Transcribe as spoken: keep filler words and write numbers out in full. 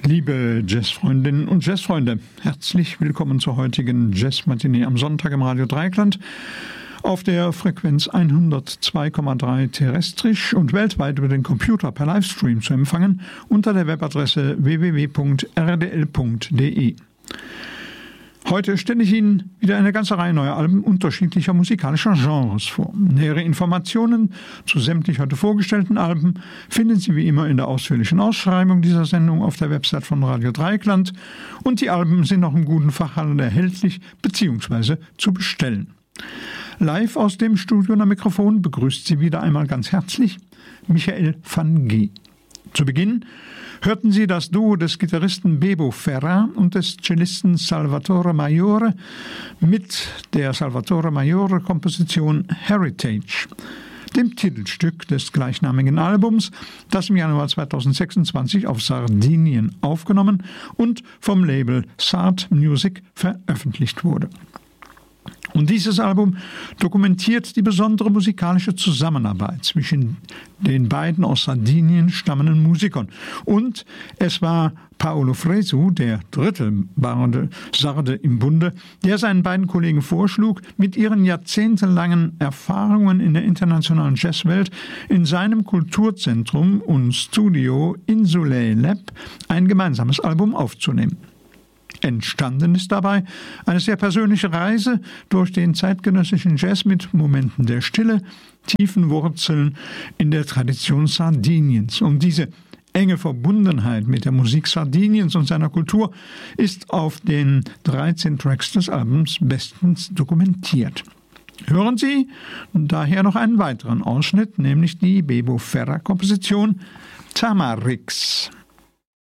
Liebe Jazzfreundinnen und Jazzfreunde, herzlich willkommen zur heutigen Jazz-Matinee am Sonntag im Radio Dreieckland auf der Frequenz hundertzwei Komma drei terrestrisch und weltweit über den Computer per Livestream zu empfangen unter der Webadresse w w w punkt r d l punkt d e. Heute stelle ich Ihnen wieder eine ganze Reihe neuer Alben unterschiedlicher musikalischer Genres vor. Nähere Informationen zu sämtlich heute vorgestellten Alben finden Sie wie immer in der ausführlichen Ausschreibung dieser Sendung auf der Website von Radio Dreieckland und die Alben sind auch im guten Fachhandel erhältlich bzw. zu bestellen. Live aus dem Studio am Mikrofon begrüßt Sie wieder einmal ganz herzlich Michael van G. Zu Beginn hörten Sie das Duo des Gitarristen Bebo Ferra und des Cellisten Salvatore Maiore mit der Salvatore Maiore-Komposition Heritage, dem Titelstück des gleichnamigen Albums, das im Januar zweitausendsechsundzwanzig auf Sardinien aufgenommen und vom Label Sard Music veröffentlicht wurde. Und dieses Album dokumentiert die besondere musikalische Zusammenarbeit zwischen den beiden aus Sardinien stammenden Musikern. Und es war Paolo Fresu, der dritte Sarde im Bunde, der seinen beiden Kollegen vorschlug, mit ihren jahrzehntelangen Erfahrungen in der internationalen Jazzwelt in seinem Kulturzentrum und Studio Insulet Lab ein gemeinsames Album aufzunehmen. Entstanden ist dabei eine sehr persönliche Reise durch den zeitgenössischen Jazz mit Momenten der Stille, tiefen Wurzeln in der Tradition Sardiniens. Und diese enge Verbundenheit mit der Musik Sardiniens und seiner Kultur ist auf den dreizehn Tracks des Albums bestens dokumentiert. Hören Sie daher noch einen weiteren Ausschnitt, nämlich die Bebo Ferra-Komposition Tamarix.